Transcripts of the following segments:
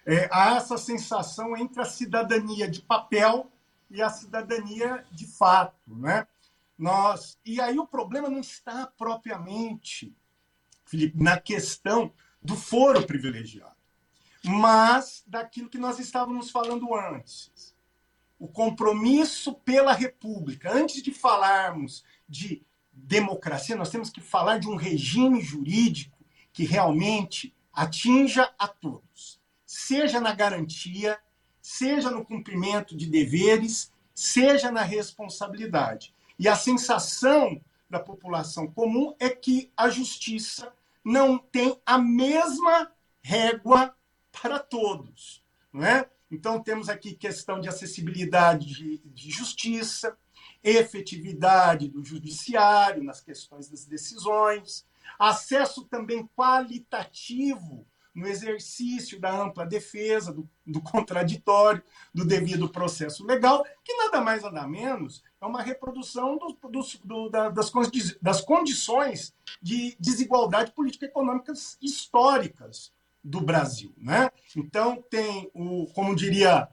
há essa sensação entre a cidadania de papel e a cidadania de fato, né? E aí o problema não está propriamente, Felipe, na questão do foro privilegiado, mas daquilo que nós estávamos falando antes. O compromisso pela República. Antes de falarmos de democracia, nós temos que falar de um regime jurídico que realmente atinja a todos, seja na garantia, seja no cumprimento de deveres, seja na responsabilidade. E a sensação da população comum é que a justiça não tem a mesma régua para todos, não é? Então, temos aqui questão de acessibilidade de justiça, efetividade do judiciário nas questões das decisões, acesso também qualitativo no exercício da ampla defesa, do contraditório, do devido processo legal, que nada mais nada menos é uma reprodução das condições de desigualdade político-econômicas históricas do Brasil, né? Então, tem, como diria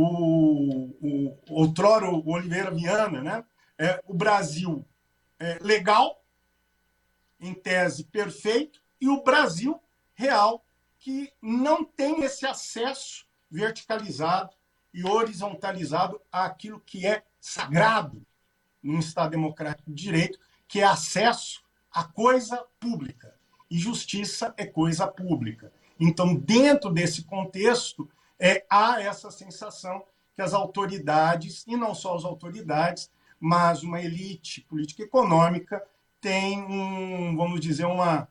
outrora o Oliveira Viana, né? O Brasil legal, em tese perfeito, e o Brasil real, que não tem esse acesso verticalizado e horizontalizado àquilo que é sagrado num Estado democrático de direito, que é acesso à coisa pública. E justiça é coisa pública. Então, dentro desse contexto, há essa sensação que as autoridades, e não só as autoridades, mas uma elite política e econômica, tem vamos dizer,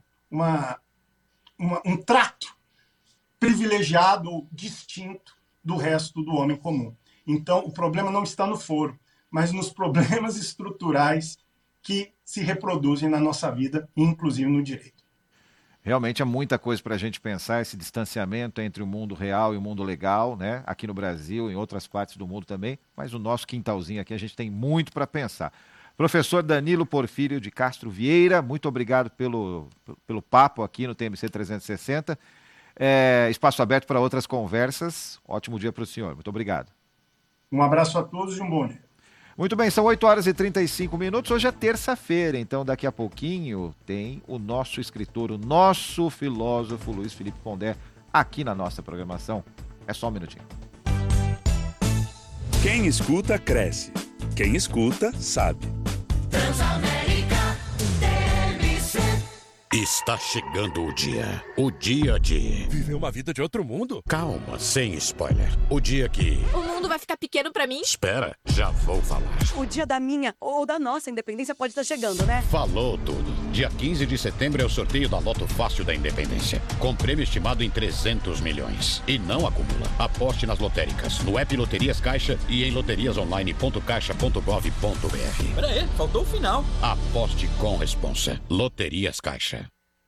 um trato privilegiado ou distinto do resto do homem comum. Então, o problema não está no foro, mas nos problemas estruturais que se reproduzem na nossa vida, inclusive no direito. Realmente é muita coisa para a gente pensar, esse distanciamento entre o mundo real e o mundo legal, né? Aqui no Brasil, em outras partes do mundo também, mas o nosso quintalzinho aqui a gente tem muito para pensar. Professor Danilo Porfírio de Castro Vieira, muito obrigado pelo papo aqui no TMC 360. Espaço aberto para outras conversas. Ótimo dia para o senhor. Muito obrigado. Um abraço a todos e um bom dia. Muito bem, são 8h35. Hoje é terça-feira, então daqui a pouquinho tem o nosso escritor, o nosso filósofo Luiz Felipe Pondé aqui na nossa programação. É só um minutinho. Quem escuta, cresce. Quem escuta, sabe. Transamérica TMC. Está chegando o dia de viver uma vida de outro mundo. Calma, sem spoiler. O dia que o mundo vai ficar pequeno pra mim? Espera, já vou falar. O dia da minha ou da nossa independência pode estar chegando, né? Falou tudo. Dia 15 de setembro é o sorteio da Loto Fácil da Independência, com prêmio estimado em 300 milhões. E não acumula. Aposte nas lotéricas, no app Loterias Caixa e em loteriasonline.caixa.gov.br. Pera aí, faltou o final. Aposte com responsa. Loterias Caixa.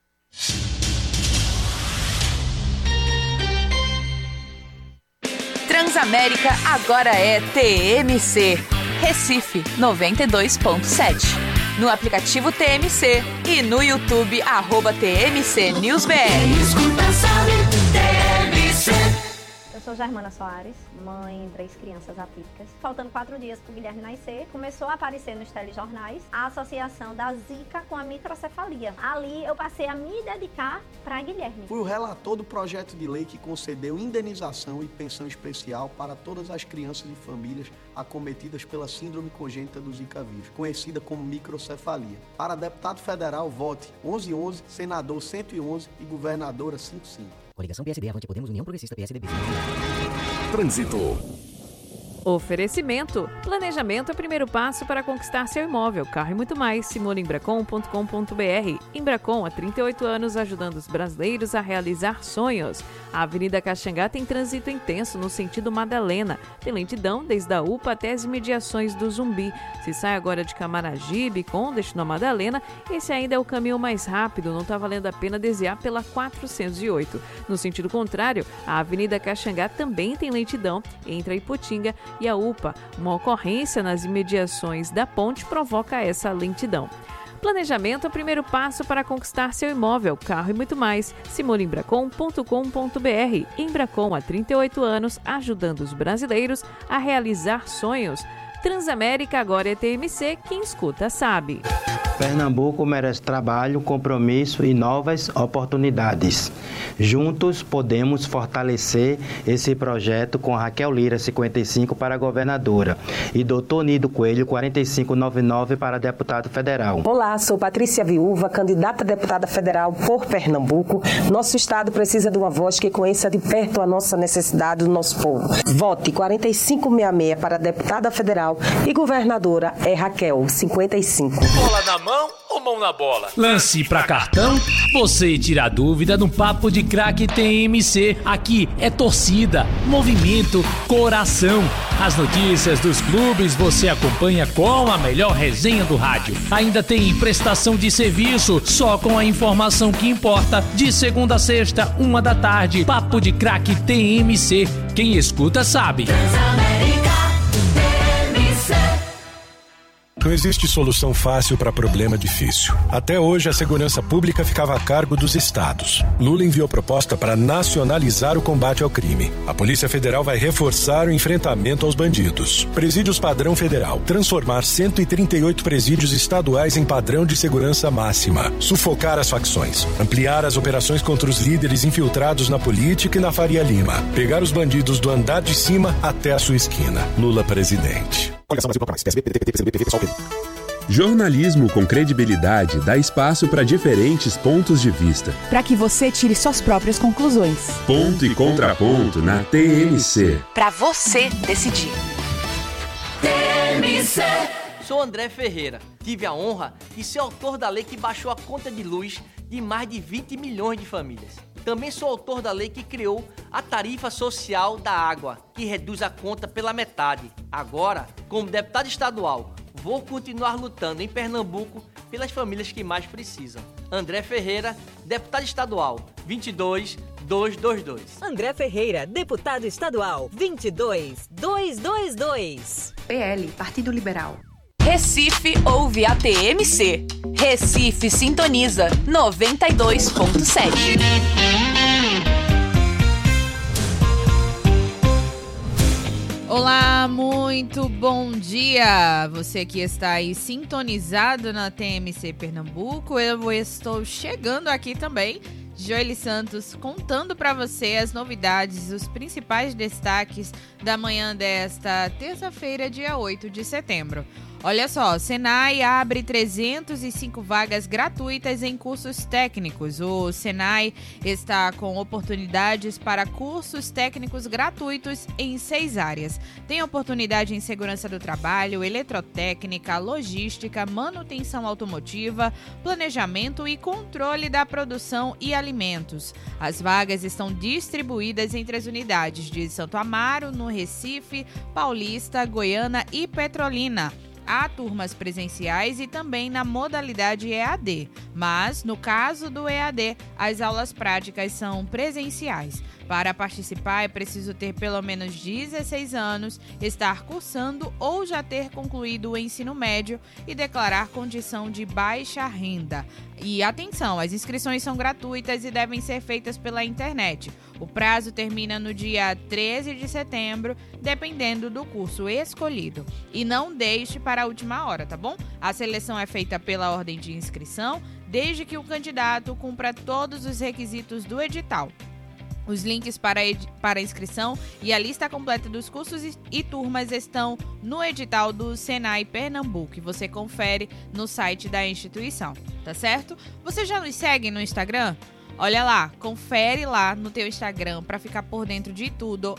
Transamérica agora é TMC, Recife 92.7. No aplicativo TMC e no YouTube @TMC NewsBR. Escuta, sabe, TMC. Eu sou Germana Soares, mãe de 3 crianças atípicas. Faltando 4 dias para o Guilherme nascer, começou a aparecer nos telejornais a associação da Zika com a microcefalia. Ali eu passei a me dedicar para Guilherme. Fui o relator do projeto de lei que concedeu indenização e pensão especial para todas as crianças e famílias acometidas pela síndrome congênita do Zika vírus, conhecida como microcefalia. Para deputado federal, vote 1111, senador 111 e governadora 55. Coligação PSD, Avante Podemos, União Progressista, PSDB. Trânsito. Oferecimento. Planejamento é o primeiro passo para conquistar seu imóvel, carro e muito mais. Simulembracon.com.br. Embracon, há 38 anos, ajudando os brasileiros a realizar sonhos. A Avenida Caxangá tem trânsito intenso no sentido Madalena. Tem lentidão desde a UPA até as imediações do Zumbi. Se sai agora de Camaragibe com destino a Madalena, esse ainda é o caminho mais rápido, não está valendo a pena desviar pela 408. No sentido contrário, a Avenida Caxangá também tem lentidão entre a Iputinga e a UPA. Uma ocorrência nas imediações da ponte provoca essa lentidão. Planejamento é o primeiro passo para conquistar seu imóvel, carro e muito mais. Simolembracon.com.br. Embracon há 38 anos, ajudando os brasileiros a realizar sonhos. Transamérica agora é TMC, quem escuta sabe. Pernambuco merece trabalho, compromisso e novas oportunidades. Juntos podemos fortalecer esse projeto com Raquel Lira, 55, para governadora, e Dr. Nido Coelho, 4599, para deputado federal. Olá, sou Patrícia Viúva, candidata a deputada federal por Pernambuco. Nosso estado precisa de uma voz que conheça de perto a nossa necessidade do nosso povo. Vote 4566 para deputada federal e governadora é Raquel, 55. Bola na mão ou mão na bola? Lance pra cartão? Você tira a dúvida no Papo de Craque TMC. Aqui é torcida, movimento, coração. As notícias dos clubes você acompanha com a melhor resenha do rádio. Ainda tem prestação de serviço, só com a informação que importa. De segunda a sexta, 13h. Papo de Craque TMC. Quem escuta sabe. Não existe solução fácil para problema difícil. Até hoje, a segurança pública ficava a cargo dos estados. Lula enviou proposta para nacionalizar o combate ao crime. A Polícia Federal vai reforçar o enfrentamento aos bandidos. Presídios padrão federal. Transformar 138 presídios estaduais em padrão de segurança máxima. Sufocar as facções. Ampliar as operações contra os líderes infiltrados na política e na Faria Lima. Pegar os bandidos do andar de cima até a sua esquina. Lula presidente. Jornalismo com credibilidade dá espaço para diferentes pontos de vista. Para que você tire suas próprias conclusões. Ponto e contraponto na TMC. Para você decidir. TMC. Sou André Ferreira. Tive a honra de ser autor da lei que baixou a conta de luz de mais de 20 milhões de famílias. Também sou autor da lei que criou a tarifa social da água, que reduz a conta pela metade. Agora, como deputado estadual, vou continuar lutando em Pernambuco pelas famílias que mais precisam. André Ferreira, deputado estadual, 22222. André Ferreira, deputado estadual, 22222. PL, Partido Liberal. Recife ouve a TMC. Recife sintoniza 92.7. Olá, muito bom dia! Você que está aí sintonizado na TMC Pernambuco, eu estou chegando aqui também, Joely Santos, contando para você as novidades, os principais destaques da manhã desta terça-feira, dia 8 de setembro. Olha só, Senai abre 305 vagas gratuitas em cursos técnicos. O Senai está com oportunidades para cursos técnicos gratuitos em 6 áreas. Tem oportunidade em segurança do trabalho, eletrotécnica, logística, manutenção automotiva, planejamento e controle da produção e alimentos. As vagas estão distribuídas entre as unidades de Santo Amaro, no Recife, Paulista, Goiânia e Petrolina. Há turmas presenciais e também na modalidade EAD, mas no caso do EAD, as aulas práticas são presenciais. Para participar é preciso ter pelo menos 16 anos, estar cursando ou já ter concluído o ensino médio e declarar condição de baixa renda. E atenção, as inscrições são gratuitas e devem ser feitas pela internet. O prazo termina no dia 13 de setembro, dependendo do curso escolhido. E não deixe para a última hora, tá bom? A seleção é feita pela ordem de inscrição, desde que o candidato cumpra todos os requisitos do edital. Os links para a inscrição e a lista completa dos cursos e turmas estão no edital do Senai Pernambuco, e você confere no site da instituição, tá certo? Você já nos segue no Instagram? Olha lá, confere lá no teu Instagram para ficar por dentro de tudo,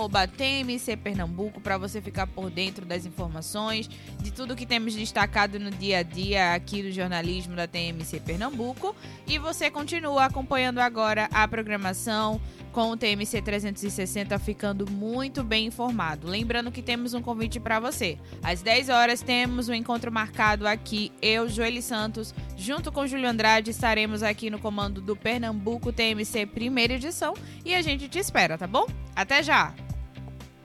@TMC Pernambuco, para você ficar por dentro das informações, de tudo que temos destacado no dia a dia aqui do jornalismo da TMC Pernambuco. E você continua acompanhando agora a programação com o TMC 360, ficando muito bem informado. Lembrando que temos um convite para você. Às 10 horas temos um encontro marcado aqui, eu, Joely Santos, junto com Júlio Andrade, estaremos aqui no comando do Pernambuco TMC primeira edição, e a gente te espera, tá bom? Até já!